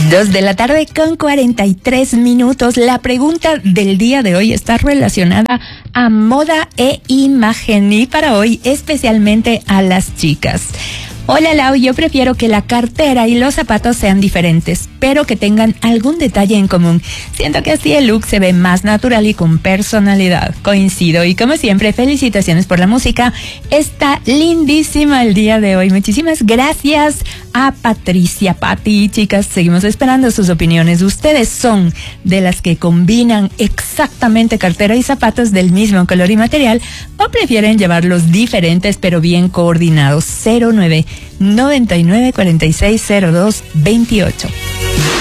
2:43 p.m. La pregunta del día de hoy está relacionada a moda e imagen y para hoy especialmente a las chicas. Hola Lau, yo prefiero que la cartera y los zapatos sean diferentes, pero que tengan algún detalle en común. Siento que así el look se ve más natural y con personalidad. Coincido y como siempre, felicitaciones por la música. Está lindísima el día de hoy. Muchísimas gracias a Patricia, Pati. Chicas, seguimos esperando sus opiniones. ¿Ustedes son de las que combinan exactamente cartera y zapatos del mismo color y material o prefieren llevarlos diferentes pero bien coordinados? 09 99 46 02 28.